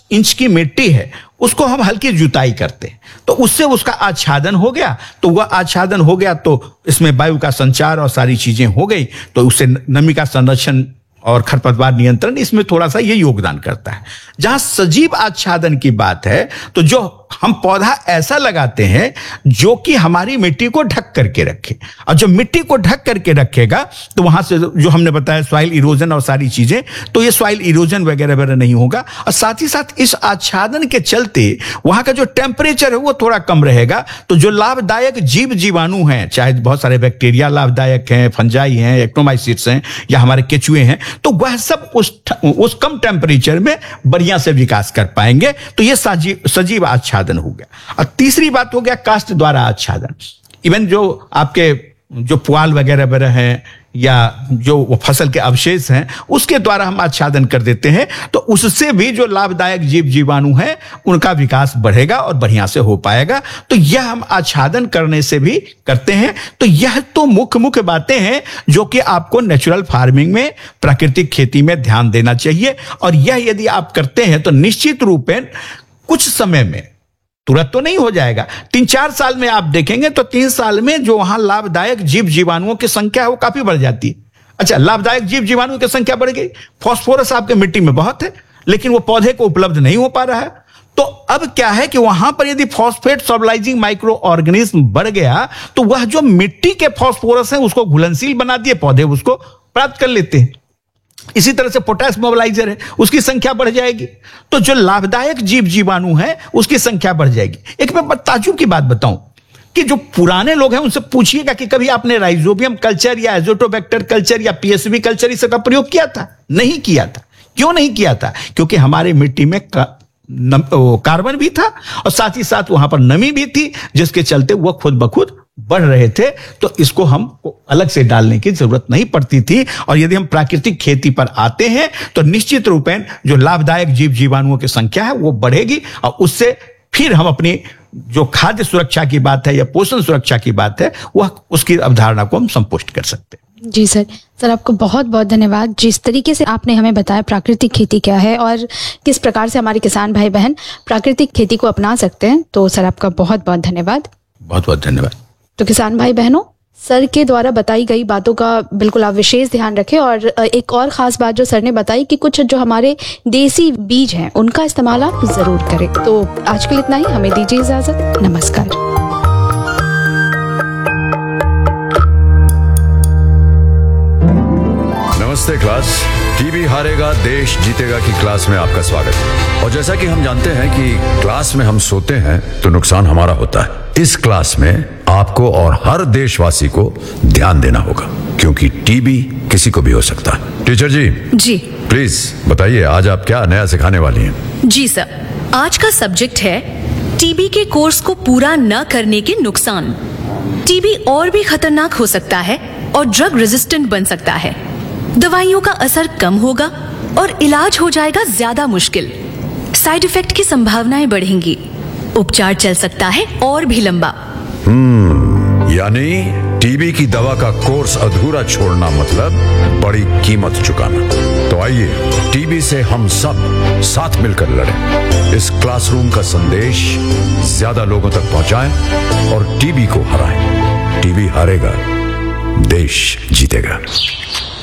Inch की मिट्टी है उसको हम हल्की जुताई करते हैं, तो उससे उसका आच्छादन हो गया। तो वह आच्छादन हो गया तो इसमें वायु का संचार और सारी चीजें हो गई, तो उससे नमी का संरक्षण और खरपतवार नियंत्रण इसमें थोड़ा सा ये योगदान करता है। जहां सजीव आच्छादन की बात है, तो जो हम पौधा ऐसा लगाते हैं जो कि हमारी मिट्टी को ढक करके रखे, और जो मिट्टी को ढक करके रखेगा तो वहां से जो हमने बताया सॉइल इरोजन और सारी चीजें, तो ये सॉइल इरोजन वगैरह वगैरह नहीं होगा। और साथ ही साथ इस आच्छादन के चलते वहां का जो टेम्परेचर है वो थोड़ा कम रहेगा। तो जो लाभदायक जीव जीवाणु हैं, चाहे बहुत सारे बैक्टीरिया लाभदायक हैं, फंजाई हैं, एक्टोमाइसिट्स हैं या हमारे केचुए हैं, तो वह सब उस कम टेम्परेचर में बढ़िया से विकास कर पाएंगे। तो ये सजीव आच्छादन हो गया। और तीसरी बात हो गया काष्ठ द्वारा आच्छादन। इवन जो आपके जो पुआल वगैरह वगैरह हैं या जो फसल के अवशेष हैं उसके द्वारा हम आच्छादन कर देते हैं, तो उससे भी जो लाभदायक जीव जीवाणु हैं उनका विकास बढ़ेगा और बढ़िया से हो पाएगा। तो यह हम आच्छादन करने से भी करते हैं। तो यह तो मुख्य बातें हैं जो कि आपको नेचुरल फार्मिंग में, प्राकृतिक खेती में ध्यान देना चाहिए। और यह यदि आप करते हैं तो निश्चित रूप से कुछ समय में, तुरंत तो नहीं हो जाएगा, 3-4 साल में आप देखेंगे तो 3 साल में जो वहां लाभदायक जीव जीवाणुओं की संख्या है वो काफी बढ़ जाती है। अच्छा, लाभदायक जीव जीवाणुओं की संख्या बढ़ गई, फास्फोरस आपके मिट्टी में बहुत है लेकिन वो पौधे को उपलब्ध नहीं हो पा रहा है। तो अब क्या है कि वहां पर यदि फॉस्फेट सॉल्युलाइजिंग माइक्रो ऑर्गेनिज्म बढ़ गया तो वह जो मिट्टी के फास्फोरस है उसको घुलनशील बना दिए, पौधे उसको प्राप्त कर लेते हैं। इसी तरह से पोटेश मोबिलाइजर है, उसकी संख्या बढ़ जाएगी, तो जो लाभदायक जीव जीवाणु है उसकी संख्या बढ़ जाएगी। एक मैं ताज्जुब की बात बताऊं कि जो पुराने लोग हैं उनसे पूछिएगा कि कभी आपने राइजोबियम कल्चर या एजोटोबैक्टर कल्चर या पीएसबी कल्चर इसका प्रयोग किया था? नहीं किया था। क्यों नहीं किया था? क्योंकि हमारी मिट्टी में कार्बन भी था और साथ ही साथ वहां पर नमी भी थी, जिसके चलते वह खुद ब खुद बढ़ रहे थे। तो इसको हमको अलग से डालने की जरूरत नहीं पड़ती थी। और यदि हम प्राकृतिक खेती पर आते हैं तो निश्चित रूप में जो लाभदायक जीव जीवाणुओं की संख्या है वो बढ़ेगी, और उससे फिर हम अपनी जो खाद्य सुरक्षा की बात है या पोषण सुरक्षा की बात है वह उसकी अवधारणा को हम संपुष्ट कर सकते हैं। जी सर आपको बहुत बहुत धन्यवाद। जिस तरीके से आपने हमें बताया प्राकृतिक खेती क्या है और किस प्रकार से हमारे किसान भाई बहन प्राकृतिक खेती को अपना सकते हैं, तो सर आपका बहुत बहुत धन्यवाद। बहुत बहुत धन्यवाद। तो किसान भाई बहनों, सर के द्वारा बताई गई बातों का बिल्कुल आप विशेष ध्यान रखें। और एक और खास बात जो सर ने बताई कि कुछ जो हमारे देसी बीज हैं उनका इस्तेमाल आप जरूर करें। तो आज के लिए इतना ही, हमें दीजिए इजाजत। नमस्कार। नमस्ते क्लास। टीबी हारेगा देश जीतेगा की क्लास में आपका स्वागत है। और जैसा कि हम जानते हैं कि क्लास में हम सोते हैं तो नुकसान हमारा होता है। इस क्लास में आपको और हर देशवासी को ध्यान देना होगा, क्योंकि टीबी किसी को भी हो सकता है। टीचर जी प्लीज बताइए आज आप क्या नया सिखाने वाली हैं? जी सर, आज का सब्जेक्ट है टीबी के कोर्स को पूरा न करने के नुकसान। टीबी और भी खतरनाक हो सकता है और ड्रग रेजिस्टेंट बन सकता है। दवाइयों का असर कम होगा और इलाज हो जाएगा ज्यादा मुश्किल। साइड इफेक्ट की संभावनाएं बढ़ेंगी। उपचार चल सकता है और भी लंबा। यानी टीबी की दवा का कोर्स अधूरा छोड़ना मतलब बड़ी कीमत चुकाना। तो आइए टीबी से हम सब साथ मिलकर लड़ें। इस क्लासरूम का संदेश ज्यादा लोगों तक पहुंचाएं और टीबी को हराएं। टीबी हारेगा, देश जीतेगा।